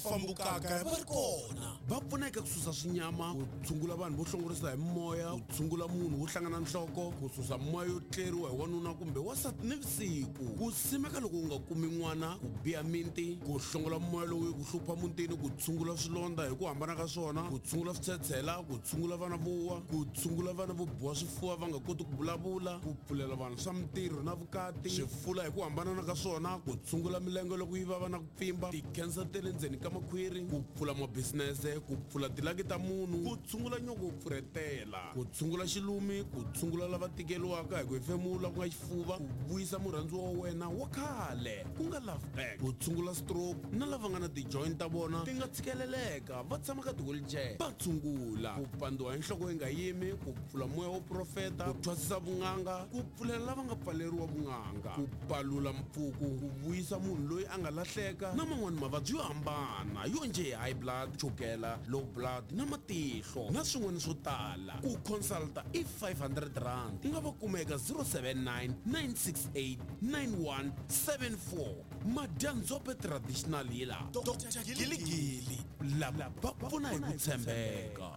fambukaka va ri kona va pfuneka ku susa swinyama ku tshungula vanhu vo hlongorisa hi moya ku tshungula munhu wo hlangana nhloko ku susa moya yo tleriwa hi wanuna kumbe wasati nivusiku ku simeka loko u nga kumi n'wana ku biya miti ku hlongola moya lowu ku hlupha mutini ku tshungula swilondza hi ku hambana ka swona ku tshungula switshetshela ku tshungula vana vo wa ku tshungula vana vo biwa swifuva va nga koti ku vulavula ku pfulela vanhu swa mitirho na vukati swifula hi ku hambana ka swona ku tshungula milenge loko yi vava na ku pfimba tikhensa te le ndzeni ka makhwiri ku pfula mabisinese ku pfula tilaki ta munhu ku tshungula nyoko ku pfuretela ku tshungula xilumi ku tshungula lava tikeliwaka hi ku hefemula ku nga xifuva ku vuyisa murhandziwa wa wena wa khale ku nga love back ku tshungula stroke na lava nga na ti-joint ta vona ti nga tshikeleleka va tshama ka ti-wheelchair va tshungula ku pandiwa hi nhloko yi nga yimi ku pfula moya wo profeta ku thwasisa vun'anga ku pfulela lava nga pfaleriwa vun'anga ku palula mpfuku ku vuyisa munhu loyi a nga lahleka na man'wani mavabyi yo hambana yo njhe high blood chukela low blood na matihlo na swin'wana swo tala ku consulta i 500 rand yi nga va kumeka 079 968 9174 Madyanzope traditional hila Dr. Giligili lava va pfuna hi ku tshembeka.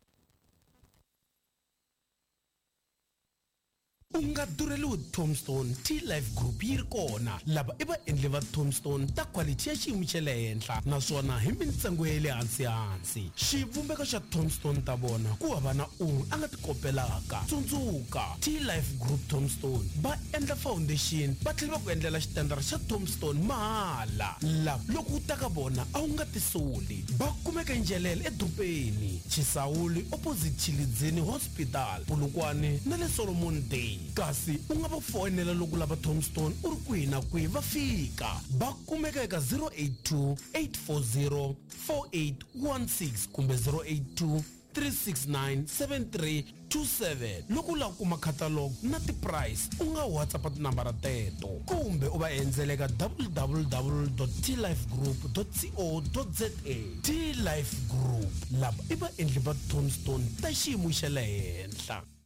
Unga dureliwi Tombstone T-Life Group yi ri kona lava i vaendli va Tombstone ta quality ya xiyimo xa le henhla naswona hi mintsengo ya le hansi xivumbeko xa Tombstone ta vona ku hava na un'we a nga ti kopelaka tsundzuka T-Life Group Tombstone va endla foundation va tlhela va ku endlela xitendara xa Tombstone mahala lava loko u ta ka vona a wu nga ti soli va kumeka njelele edrupeni Chisawuli opposite Chilidzini Hospital Polokwane na le Solomon Day kasi u nga va fonela loko lava Tombstone u ri kwihi na kwihi va fika va kumeka eka 082 840 4816 kumbe 082 369 7327 loko u lava ku kuma catalog na ti-price u nga WhatsApp tinambara teto kumbe u va endzela eka www.tlifegroup.co.za T-Life Group lava i vaendli va Tombstone ta xiyimo xa le henhla.